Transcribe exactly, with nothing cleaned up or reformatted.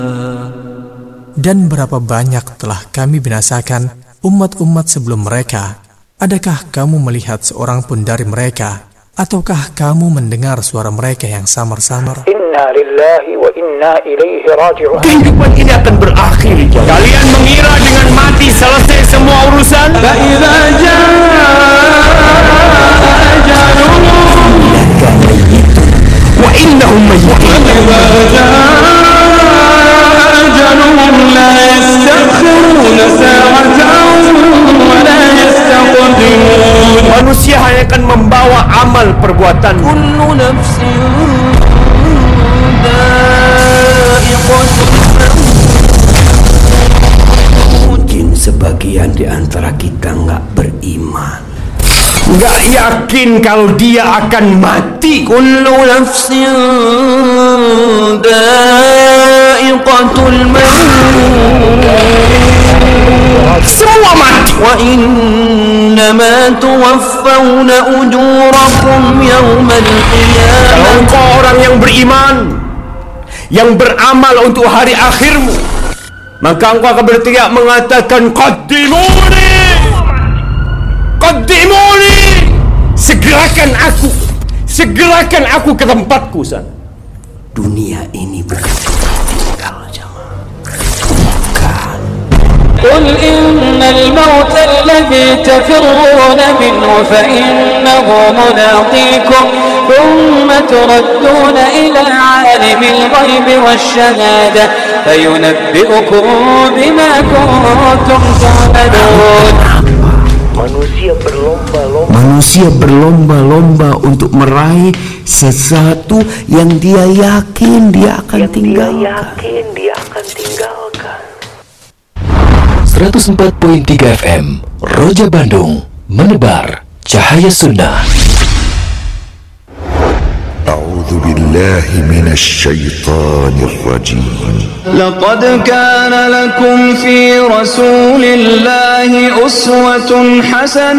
Dan berapa banyak telah kami binasakan umat-umat sebelum mereka. Adakah kamu melihat seorang pun dari mereka? Ataukah kamu mendengar suara mereka yang samar-samar? Inna lillahi wa inna ilaihi raji'un. Kehidupan ini akan berakhir. Kalian mengira dengan mati selesai semua urusan? La ilaha wa innahum mayyitun. La yastakhiruna sa'atan wa la yastaqdimun. Manusia hanya akan membawa amal perbuatan. Kullu nafsin mungkin sebagian di antara kita nggak beriman, nggak yakin kalau dia akan mati. Kullu nafsin dha'iqatul maut. Semua mati. Wa innama tuwaffawna ujurakum yawmal qiyamah. Kalau engkau orang yang beriman, yang beramal untuk hari akhirmu, maka engkau akan berteriak mengatakan qaddimuni, qaddimuni, segerakan aku, segerakan aku ke tempatku sana. Dunia ini bukan tinggal jamaah. Bukan. Qul innal mauta alladhi tafirruna minhu fa innahu mulaqikum thumma turadduna ila alimil ghaibi wasyhadah fayunabbi'ukum bima kuntum ta'malun. Manusia berlomba-lomba Manusia berlomba-lomba untuk meraih sesuatu yang dia yakin dia akan yang tinggalkan. Dia yakin dia akan tinggalkan. seratus empat koma tiga F M Roja Bandung, menebar cahaya sunnah. أعوذ بالله من الشيطان الرجيم. لقد كان لكم في رسول الله أسوة حسنة